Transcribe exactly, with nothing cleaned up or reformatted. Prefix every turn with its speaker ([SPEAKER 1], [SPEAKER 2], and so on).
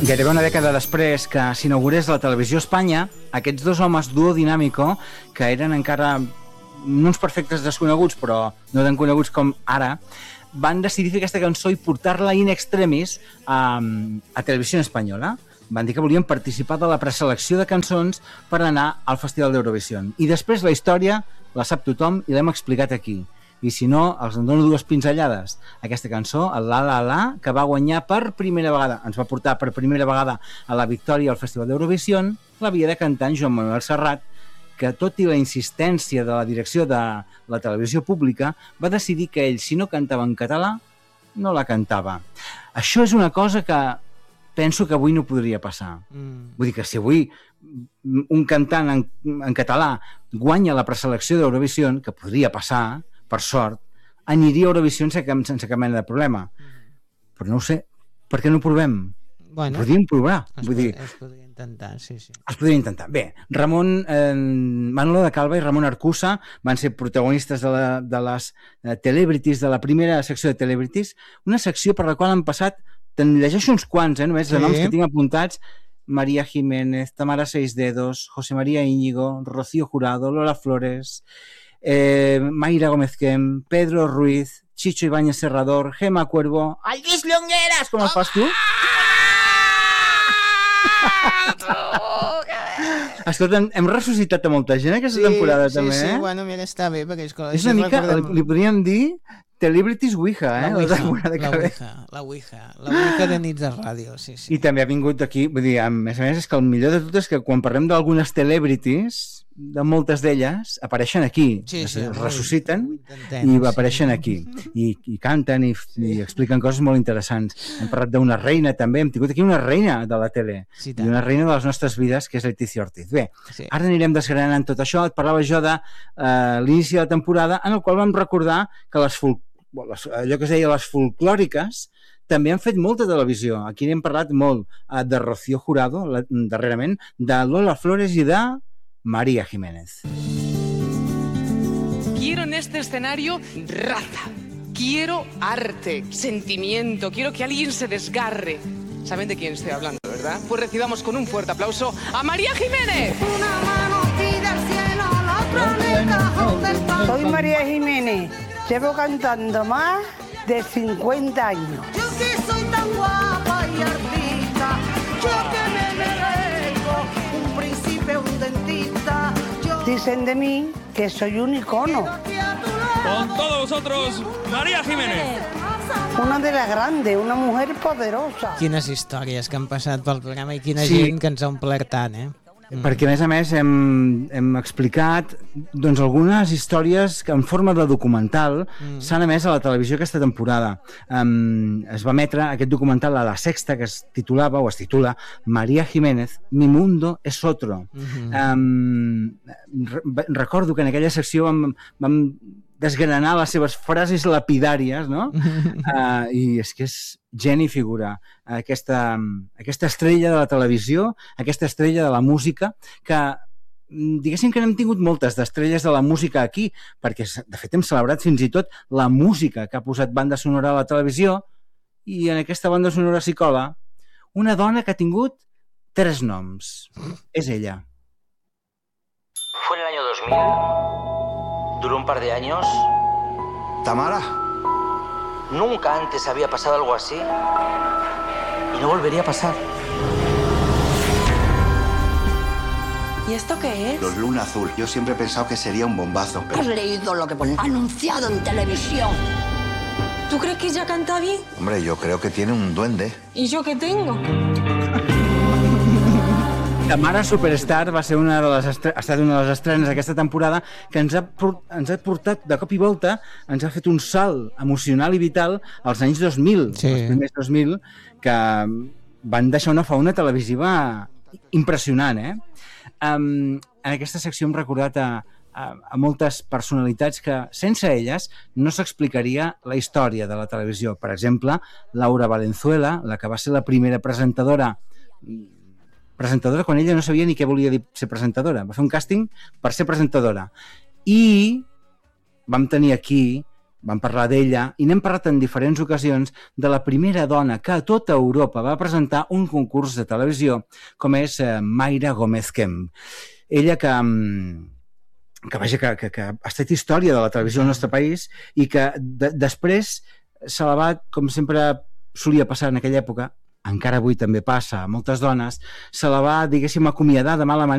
[SPEAKER 1] Gairebé una dècada després que s'inaugurés la televisió a Espanya, aquests dos homes duo dinàmico, que eren encara no uns perfectes desconeguts, però no tan coneguts com ara, van decidir fer aquesta cançó i portar-la in extremis a, a Televisió Espanyola. Van dir que volien participar de la preselecció de cançons per anar al Festival d'Eurovisió. I després la història la sap tothom i l'hem explicat aquí. I si no, els en dono dues pinzellades. Aquesta cançó, el La La La, que va guanyar per primera vegada, ens va portar per primera vegada a la victòria al Festival d'Eurovisió, l'havia de cantar en Joan Manuel Serrat, que tot i la insistència de la direcció de la televisió pública, va decidir que ell, si no cantava en català, no la cantava. Això és una cosa que penso que avui no podria passar. Mm. Vull dir que si avui un cantant en, en català guanya la preselecció d'Eurovisió, que podria passar, per sort, aniria a Eurovisió sense, sense cap mena de problema. Però no ho sé. Per què no ho provem?
[SPEAKER 2] Bueno,
[SPEAKER 1] podríem provar.
[SPEAKER 2] Es,
[SPEAKER 1] Vull
[SPEAKER 2] pod
[SPEAKER 1] dir,
[SPEAKER 2] es podria intentar, sí, sí.
[SPEAKER 1] Es podria intentar. Bé, Ramon, eh, Manolo de Calva i Ramon Arcusa van ser protagonistes de, la, de les eh, Celebrities, de la primera secció de Celebrities, una secció per la qual han passat, te'n llegeixo uns quants, eh, només sí. de noms que tinc apuntats: María Jiménez, Tamara Seisdedos, José María Íñigo, Rocío Jurado, Lola Flores, Eh, Mayra Gómez Quem, Pedro Ruiz, Chicho Ibáñez Serrador, Gemma Cuervo, el Lluís Llongueras, com el fas tu? Escolta, hem ressuscitat a molta gent aquesta sí, temporada
[SPEAKER 2] sí,
[SPEAKER 1] també,
[SPEAKER 2] sí,
[SPEAKER 1] eh?
[SPEAKER 2] Bueno, mira, està bé, perquè és,
[SPEAKER 1] és una mica, recordem... li, li podríem dir Celebrities Ouija, eh?
[SPEAKER 2] La Ouija, la, la Ouija, la Ouija, la Ouija de nits de ràdio, sí, sí.
[SPEAKER 1] I també ha vingut aquí, vull dir, a més a més, és que el millor de tot és que quan parlem d'algunes celebrities, de moltes d'elles, apareixen aquí, sí, sí, ressusciten i apareixen sí. aquí, I, i canten i, sí. i expliquen coses molt interessants. Hem parlat d'una reina també, hem tingut aquí una reina de la tele, sí, i una reina de les nostres vides, que és Leticia Ortiz. Bé, sí. Ara anirem desgranant tot això. Et parlava jo de uh, l'inici de la temporada, en el qual vam recordar que les, fol les allò que es deia les folclòriques també han fet molta televisió. Aquí n'hem parlat molt uh, de Rocío Jurado, la, darrerament, de Lola Flores i de María Jiménez.
[SPEAKER 3] Quiero en este escenario raza. Quiero arte, sentimiento. Quiero que alguien se desgarre. ¿Saben de quién estoy hablando, verdad? Pues recibamos con un fuerte aplauso a María Jiménez.
[SPEAKER 4] Una mano pide al cielo, la otra en el cajón del pan. Soy María Jiménez. Llevo cantando más de cincuenta años. Yo que soy tan guapa y artista, yo que me merezco un príncipe, un dentista. Yo... Dicen de mí que soy un icono.
[SPEAKER 5] Con todos vosotros, María Jiménez.
[SPEAKER 4] Una de las grandes, una mujer poderosa.
[SPEAKER 2] Quines històries que han passat pel programa i quina
[SPEAKER 1] sí.
[SPEAKER 2] gent que ens ha omplert tant, eh?
[SPEAKER 1] Mm. Perquè, a més a més, hem, hem explicat doncs, algunes històries que en forma de documental mm. s'han emès a la televisió aquesta temporada. Um, es va emetre aquest documental a La Sexta, que es titulava, o es titula, María Jiménez, Mi mundo es otro. Mm-hmm. um, re recordo que en aquella secció vam, vam desgranar les seves frases lapidàries, no? Uh, I és que és gent i figura. Aquesta, aquesta estrella de la televisió, aquesta estrella de la música, que diguéssim que n'hem tingut moltes d'estrelles de la música aquí, perquè de fet hem celebrat fins i tot la música que ha posat banda sonora a la televisió, i en aquesta banda sonora s'hi cola una dona que ha tingut tres noms. És ella.
[SPEAKER 6] Fue en el año dos mil... Duró un par de años.
[SPEAKER 7] ¿Tamara?
[SPEAKER 6] Nunca antes había pasado algo así. Y no volvería a pasar.
[SPEAKER 8] ¿Y esto qué es?
[SPEAKER 7] Los Luna Azul. Yo siempre he pensado que sería un bombazo. Pero...
[SPEAKER 8] ¿Has leído lo que pone anunciado en televisión? ¿Tú crees que ella canta bien?
[SPEAKER 7] Hombre, yo creo que tiene un duende.
[SPEAKER 8] ¿Y yo qué tengo?
[SPEAKER 1] Tamara Superstar va ser una de les ha estat una de les estrenes d'aquesta temporada que ens ha, ens ha portat de cop i volta, ens ha fet un salt emocional i vital als anys dos mil, sí. els primers dos mil, que van deixar una fauna televisiva impressionant, eh? Um, en aquesta secció hem recordat a, a, a moltes personalitats que sense elles no s'explicaria la història de la televisió. Per exemple, Laura Valenzuela, la que va ser la primera presentadora presentadora quan ella no sabia ni què volia dir ser presentadora. Va fer un càsting per ser presentadora. I vam tenir aquí vam parlar d'ella i n'hem parlat en diferents ocasions de la primera dona que a tota Europa va presentar un concurs de televisió, com és eh, Mayra Gómez Kemp. Ella que, que, vaja, que, que, que ha estat història de la televisió al nostre país i que de, després se la va, com sempre solia passar en aquella època, encara avui també passa a moltes dones, se la va, diguéssim, acomiadar de mala manera